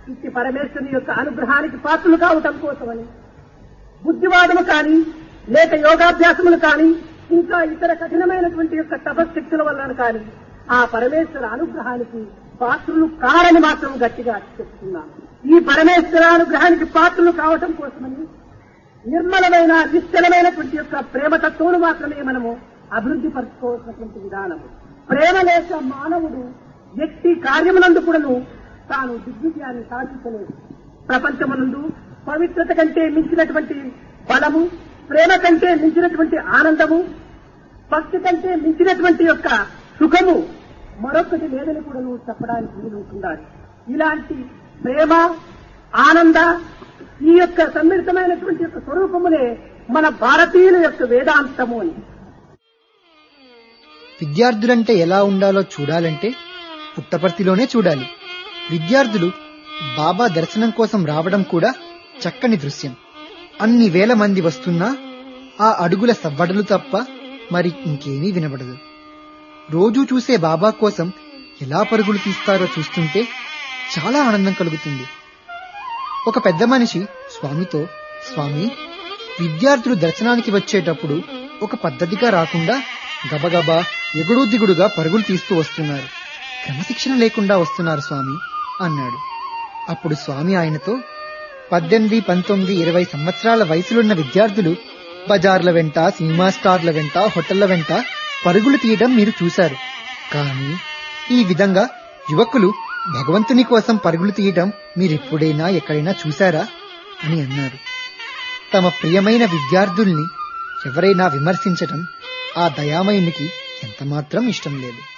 ఇట్టి పరమేశ్వరుని యొక్క అనుగ్రహానికి పాత్రలు కావటం కోసమని బుద్ధివాదము కానీ లేక యోగాభ్యాసములు కానీ ఇంకా ఇతర కఠినమైనటువంటి యొక్క తపశక్తుల వలన కానీ ఆ పరమేశ్వర అనుగ్రహానికి పాత్రలు కారని మాత్రం గట్టిగా చెప్తున్నాను. ఈ పరమేశ్వర అనుగ్రహానికి పాత్రలు కావటం కోసమని నిర్మలమైన నిశ్చలమైనటువంటి యొక్క ప్రేమతత్వం మాత్రమే మనము అభివృద్ధి పరచుకోవాల్సినటువంటి విధానము. ప్రేమ లేక మానవుడు వ్యక్తి కార్యమునందు కూడాను తాను దిగ్విజయాన్ని సాధించలేదు. ప్రపంచమునందు పవిత్రత కంటే మించినటువంటి బలము, ప్రేమ కంటే మించినటువంటి ఆనందము, భక్తి కంటే మించినటువంటి యొక్క సుఖము మరొకటి లేదని కూడా చెప్పడానికి వీలుంటున్నారు. ఇలాంటి ప్రేమ, ఆనంద ఈ యొక్క సమ్మిళితమైనటువంటి యొక్క స్వరూపమునే మన భారతీయుల యొక్క వేదాంతము అని. విద్యార్థులంటే ఎలా ఉండాలో చూడాలంటే పుట్టపర్తిలోనే చూడాలి. విద్యార్థులు బాబా దర్శనం కోసం రావడం కూడా చక్కని దృశ్యం. అన్ని వేల మంది వస్తున్నా ఆ అడుగుల సవ్వడలు తప్ప మరి ఇంకేమీ వినబడదు. రోజూ చూసే బాబా కోసం ఎలా పరుగులు తీస్తారో చూస్తుంటే చాలా ఆనందం కలుగుతుంది. ఒక పెద్ద మనిషి స్వామితో, స్వామి, విద్యార్థులు దర్శనానికి వచ్చేటప్పుడు ఒక పద్ధతిగా రాకుండా గబగబా ఎగుడు దిగుడుగా పరుగులు తీస్తూ వస్తున్నారు, క్రమశిక్షణ లేకుండా వస్తున్నారు స్వామి అన్నాడు. అప్పుడు స్వామి ఆయనతో, 18, 19, 20 సంవత్సరాల వయసులున్న విద్యార్థులు బజార్ల వెంట, సినిమా స్టార్ల వెంట, హోటళ్ల వెంట పరుగులు తీయడం మీరు చూశారు. కానీ ఈ విధంగా యువకులు భగవంతుని కోసం పరుగులు తీయడం మీరెప్పుడైనా ఎక్కడైనా చూశారా అని అన్నారు. తమ ప్రియమైన విద్యార్థుల్ని ఎవరైనా విమర్శించటం ఆ దయామయునికి ఎంతమాత్రం ఇష్టం లేదు.